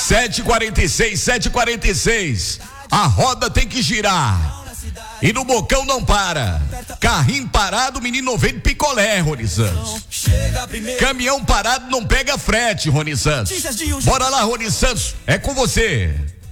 7h46. A roda tem que girar. E no bocão não para. Carrinho parado, o menino vem de picolé, Rony Santos. Caminhão parado não pega frete, Rony Santos. Bora lá, Rony Santos, é com você.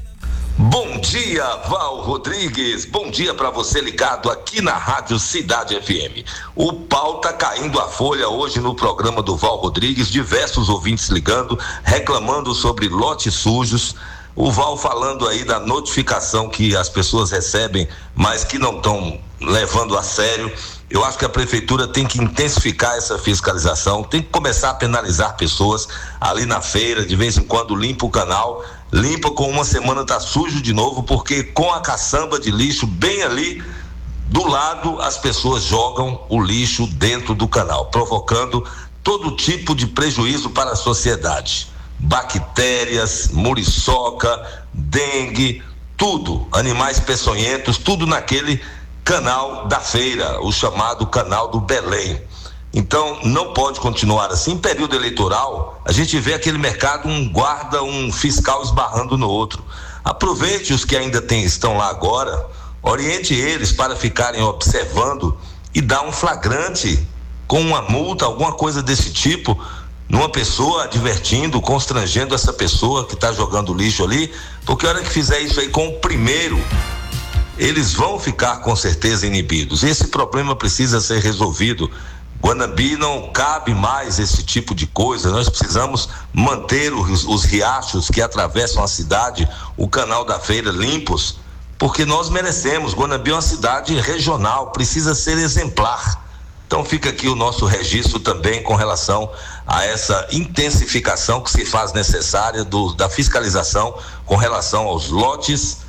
Bom dia, Val Rodrigues. Bom dia para você ligado aqui na Rádio Cidade FM. O pau tá caindo a folha hoje no programa do Val Rodrigues. Diversos ouvintes ligando, reclamando sobre lotes sujos. O Val falando aí da notificação que as pessoas recebem, mas que não estão levando a sério. Eu acho que a prefeitura tem que intensificar essa fiscalização, tem que começar a penalizar pessoas ali na feira, de vez em quando limpa o canal, limpa, com uma semana tá sujo de novo, porque com a caçamba de lixo bem ali do lado, as pessoas jogam o lixo dentro do canal, provocando todo tipo de prejuízo para a sociedade. Bactérias, muriçoca, dengue, tudo, animais peçonhentos, tudo naquele canal da feira, o chamado canal do Belém. Então não pode continuar assim. Em período eleitoral, a gente vê aquele mercado, um guarda, um fiscal esbarrando no outro. Aproveite os que ainda estão lá agora, oriente eles para ficarem observando e dar um flagrante com uma multa, alguma coisa desse tipo, numa pessoa, advertindo, constrangendo essa pessoa que está jogando lixo ali, porque a hora que fizer isso aí com o primeiro, eles vão ficar com certeza inibidos. Esse problema precisa ser resolvido. Guanambi não cabe mais esse tipo de coisa. Nós precisamos manter os riachos que atravessam a cidade, o canal da feira limpos, porque nós merecemos. Guanambi é uma cidade regional, precisa ser exemplar. Então fica aqui o nosso registro também com relação a essa intensificação que se faz necessária da fiscalização com relação aos lotes